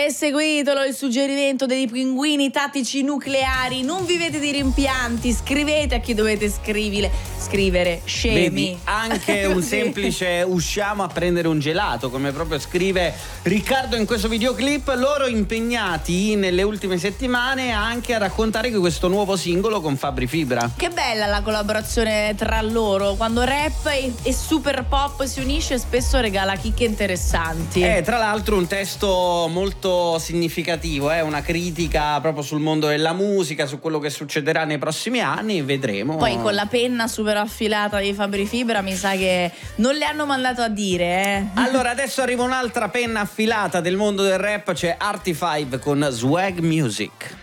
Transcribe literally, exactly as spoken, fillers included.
E seguitelo il suggerimento dei pinguini tattici nucleari. Non vivete di rimpianti, scrivete a chi dovete scrivere, scrivere scemi. Vedi, anche un semplice usciamo a prendere un gelato, come proprio scrive Riccardo in questo videoclip. Loro impegnati nelle ultime settimane anche a raccontare che questo nuovo singolo con Fabri Fibra. Che bella la collaborazione tra loro, quando rap e, e super pop si unisce spesso regala chicche interessanti. Eh, tra l'altro un testo molto significativo, è eh? una critica proprio sul mondo della musica, su quello che succederà nei prossimi anni, vedremo. Poi con la penna super affilata di Fabri Fibra mi sa che non le hanno mandato a dire, eh. Allora adesso arriva un'altra penna affilata del mondo del rap, c'è Arty five con Swag Music.